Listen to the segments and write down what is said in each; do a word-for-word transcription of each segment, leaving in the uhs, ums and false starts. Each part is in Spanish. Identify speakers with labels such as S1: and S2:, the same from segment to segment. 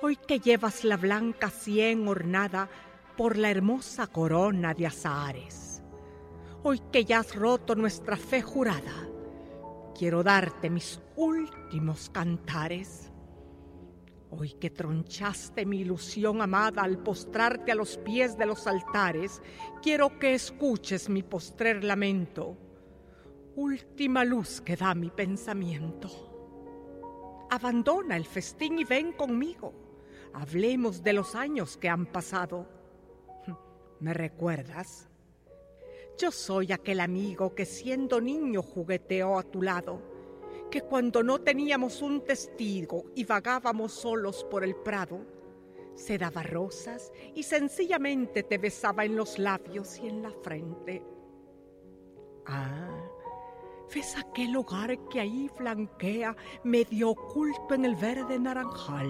S1: hoy que llevas la blanca sien ornada por la hermosa corona de azahares. Hoy que ya has roto nuestra fe jurada, quiero darte mis últimos cantares. Hoy que tronchaste mi ilusión amada al postrarte a los pies de los altares, quiero que escuches mi postrer lamento, última luz que da mi pensamiento. Abandona el festín y ven conmigo, hablemos de los años que han pasado. ¿Me recuerdas? Yo soy aquel amigo que siendo niño jugueteó a tu lado, que cuando no teníamos un testigo y vagábamos solos por el prado, se daba rosas y sencillamente te besaba en los labios y en la frente. Ah, ¿ves aquel hogar que ahí flanquea medio oculto en el verde naranjal?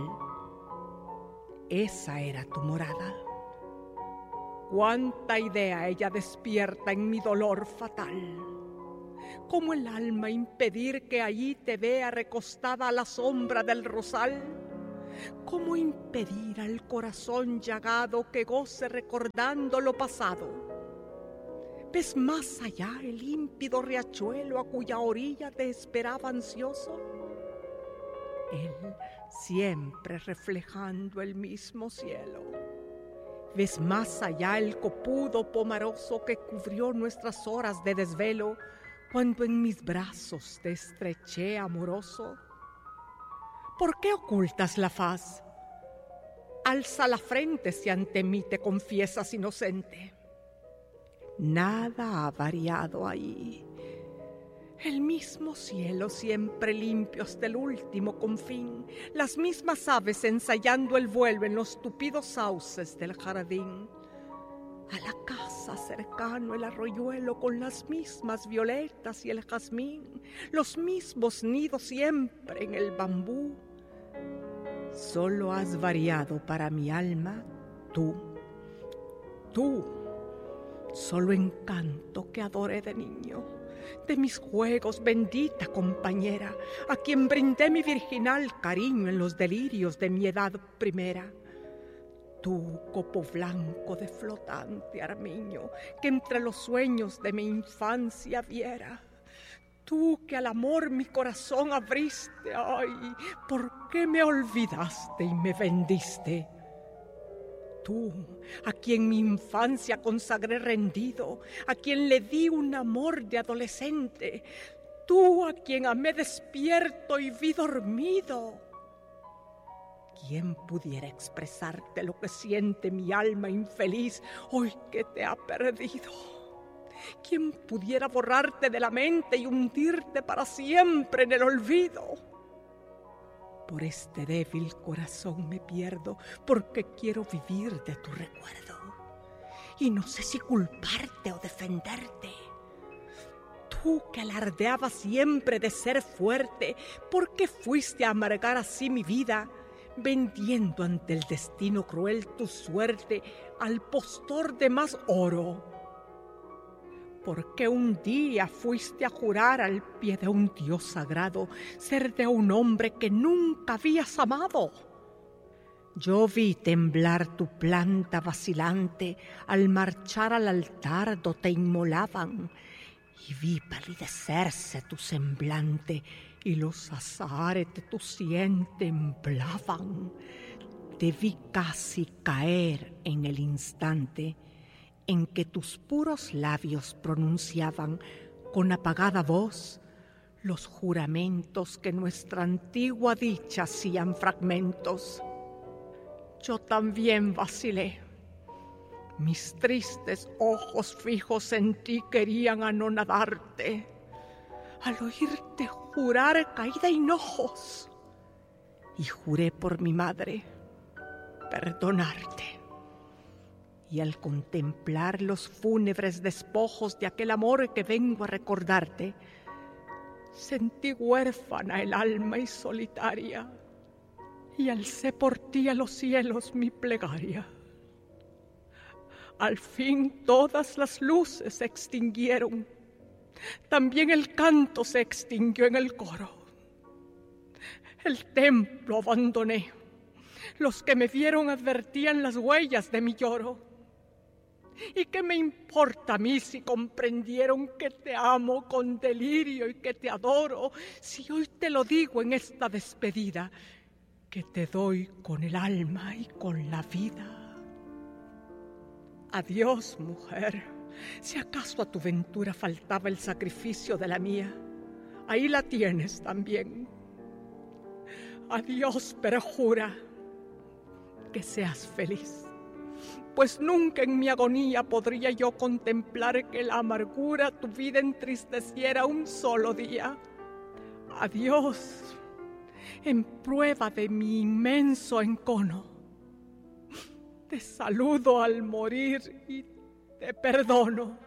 S1: Esa era tu morada. Cuánta idea ella despierta en mi dolor fatal. ¿Cómo el alma impedir que allí te vea recostada a la sombra del rosal? ¿Cómo impedir al corazón llagado que goce recordando lo pasado? ¿Ves más allá el límpido riachuelo a cuya orilla te esperaba ansioso? Él siempre reflejando el mismo cielo. ¿Ves más allá el copudo pomaroso que cubrió nuestras horas de desvelo cuando en mis brazos te estreché amoroso? ¿Por qué ocultas la faz? Alza la frente si ante mí te confiesas inocente. Nada ha variado ahí. El mismo cielo siempre limpio hasta el último confín, las mismas aves ensayando el vuelo en los tupidos sauces del jardín. A la casa cercano el arroyuelo con las mismas violetas y el jazmín, los mismos nidos siempre en el bambú. Solo has variado para mi alma tú, tú, solo encanto que adoré de niño. De mis juegos, bendita compañera, a quien brindé mi virginal cariño en los delirios de mi edad primera. Tú, copo blanco de flotante armiño, que entre los sueños de mi infancia viera. Tú que al amor mi corazón abriste, ay, ¿por qué me olvidaste y me vendiste? Tú, a quien mi infancia consagré rendido, a quien le di un amor de adolescente, tú a quien amé despierto y vi dormido. ¿Quién pudiera expresarte lo que siente mi alma infeliz hoy que te ha perdido? ¿Quién pudiera borrarte de la mente y hundirte para siempre en el olvido? Por este débil corazón me pierdo, porque quiero vivir de tu recuerdo. Y no sé si culparte o defenderte. Tú que alardeabas siempre de ser fuerte, ¿por qué fuiste a amargar así mi vida, vendiendo ante el destino cruel tu suerte al postor de más oro? ¿Por qué un día fuiste a jurar al pie de un Dios sagrado ser de un hombre que nunca habías amado? Yo vi temblar tu planta vacilante al marchar al altar do te inmolaban, y vi palidecerse tu semblante y los azahares de tu sien temblaban. Te vi casi caer en el instante en que tus puros labios pronunciaban con apagada voz los juramentos que nuestra antigua dicha hacían fragmentos. Yo también vacilé. Mis tristes ojos fijos en ti querían anonadarte. Al oírte jurar caí de hinojos y juré por mi madre perdonarte. Y al contemplar los fúnebres despojos de aquel amor que vengo a recordarte, sentí huérfana el alma y solitaria, y alcé por ti a los cielos mi plegaria. Al fin todas las luces se extinguieron, también el canto se extinguió en el coro. El templo abandoné, Los que me vieron advertían las huellas de mi lloro. ¿Y qué me importa a mí si comprendieron que te amo con delirio y que te adoro? Si hoy te lo digo en esta despedida, que te doy con el alma y con la vida. Adiós, mujer. Si acaso a tu ventura faltaba el sacrificio de la mía, ahí la tienes también. Adiós, perjura, que seas feliz. Pues nunca en mi agonía podría yo contemplar que la amargura tu vida entristeciera un solo día. Adiós, en prueba de mi inmenso encono. Te saludo al morir y te perdono.